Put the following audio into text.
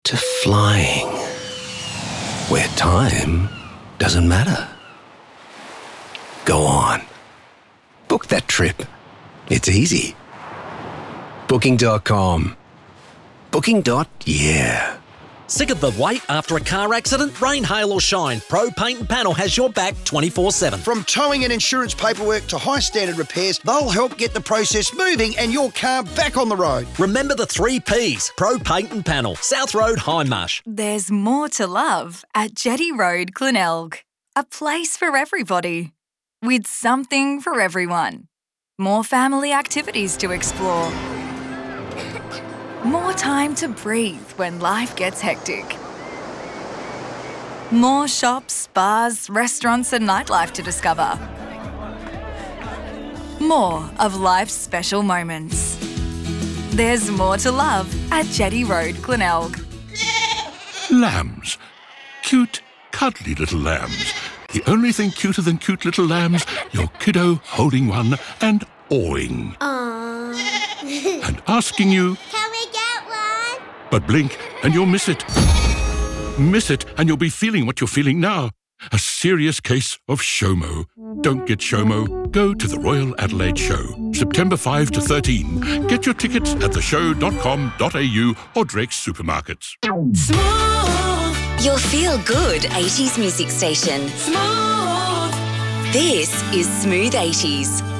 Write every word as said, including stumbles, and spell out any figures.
to flying, where time doesn't matter. Go on. Book that trip. It's easy. Booking dot com. Booking. Yeah. Sick of the wait after a car accident? Rain, hail or shine, Pro Paint and Panel has your back twenty-four seven. From towing and insurance paperwork to high standard repairs, they'll help get the process moving and your car back on the road. Remember the three Ps, Pro Paint and Panel, South Road, Hindmarsh. There's more to love at Jetty Road, Glenelg. A place for everybody, with something for everyone. More family activities to explore. More time to breathe when life gets hectic. More shops, spas, restaurants and nightlife to discover. More of life's special moments. There's more to love at Jetty Road, Glenelg. Lambs. Cute, cuddly little lambs. The only thing cuter than cute little lambs, your kiddo holding one and awing. Aww. And asking you, can we get one? But blink and you'll miss it. Miss it and you'll be feeling what you're feeling now. A serious case of SHOMO. Don't get SHOMO. Go to the Royal Adelaide Show, September fifth to thirteen. Get your tickets at the show dot com dot a u or Drake's Supermarkets. Smooth. Your feel-good eighties music station. Smooth. This is Smooth eighties.